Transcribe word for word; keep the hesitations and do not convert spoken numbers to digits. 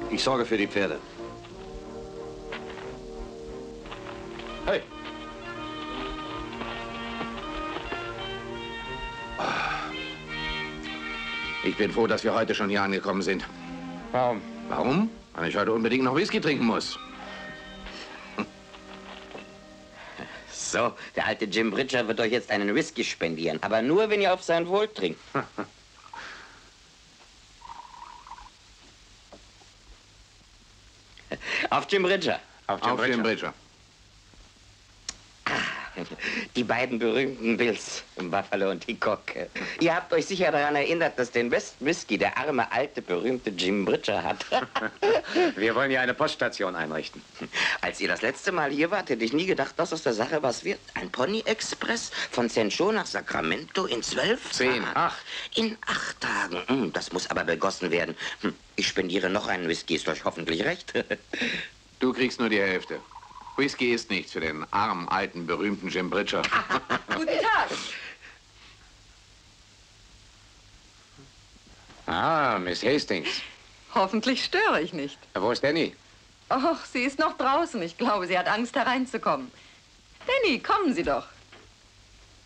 Ich sorge für die Pferde. Hey! Ich bin froh, dass wir heute schon hier angekommen sind. Warum? Warum? Weil ich heute unbedingt noch Whisky trinken muss. So, der alte Jim Bridger wird euch jetzt einen Whisky spendieren. Aber nur, wenn ihr auf sein Wohl trinkt. Auf Jim Bridger. Auf Jim, auf Bridger. Jim Bridger. Die beiden berühmten Bills, Buffalo und Hickok. Ihr habt euch sicher daran erinnert, dass den besten Whisky der arme, alte, berühmte Jim Bridger hat. Wir wollen hier eine Poststation einrichten. Als ihr das letzte Mal hier wart, hätte ich nie gedacht, dass aus der Sache was wird. Ein Pony-Express von Saint Joe nach Sacramento in zwölf Zehn, Tagen. acht. In acht Tagen. Hm, das muss aber begossen werden. Hm, ich spendiere noch einen Whisky, ist euch hoffentlich recht. Du kriegst nur die Hälfte. Whisky ist nichts für den armen, alten, berühmten Jim Bridger. Guten Tag. Ah, Miss Hastings. Hoffentlich störe ich nicht. Wo ist Danny? Och, sie ist noch draußen. Ich glaube, sie hat Angst, hereinzukommen. Danny, kommen Sie doch.